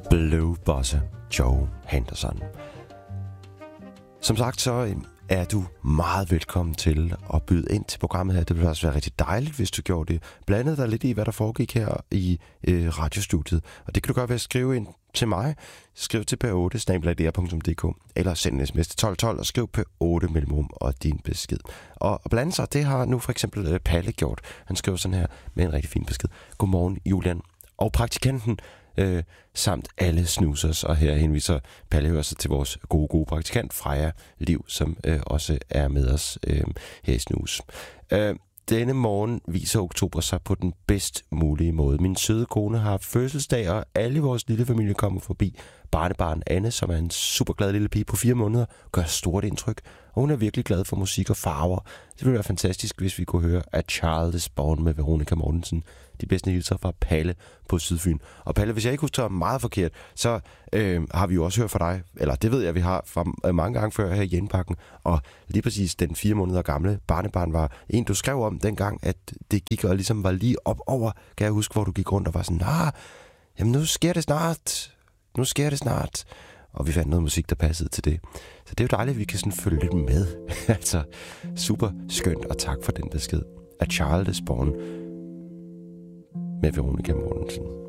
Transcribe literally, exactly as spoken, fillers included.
Blue Bosse Joe Henderson. Som sagt, så er du meget velkommen til at byde ind til programmet her. Det ville også være rigtig dejligt, hvis du gjorde det. Blandede dig lidt i, hvad der foregik her i øh, radiostudiet. Og det kan du gøre ved at skrive ind til mig. Skriv til P otte snabel-a d r punktum d k eller send en sms til tolv tolv og skriv P otte mellemrum og din besked. Og at blande sig, det har nu for eksempel øh, Palle gjort. Han skriver sådan her med en rigtig fin besked. Godmorgen, Julian. Og praktikanten Øh, samt alle snusers, og her henviser Palle hører sig til vores gode, gode praktikant Freja Liv, som øh, også er med os øh, her i Snus. Øh, denne morgen viser oktober sig på den bedst mulige måde. Min søde kone har fødselsdag, og alle i vores lille familie kommer forbi. Barnebarn Anne, som er en super glad lille pige på fire måneder, gør stort indtryk, og hun er virkelig glad for musik og farver. Det ville være fantastisk, hvis vi kunne høre A Child is Born med Veronica Mortensen. De bedste hilser fra Palle på Sydfyn. Og Palle, hvis jeg ikke husker meget forkert, så øh, har vi jo også hørt fra dig, eller det ved jeg, vi har fra mange gange før her i Jenpakken, og lige præcis den fire måneder gamle barnebarn var en, du skrev om dengang, at det gik og ligesom var lige op over, kan jeg huske, hvor du gik rundt og var sådan, nej, jamen nu sker det snart, nu sker det snart. Og vi fandt noget musik, der passede til det. Så det er jo dejligt, at vi kan sådan følge lidt med. Altså, super skønt, og tak for den besked. A Child is Born med Veronica Mortensen.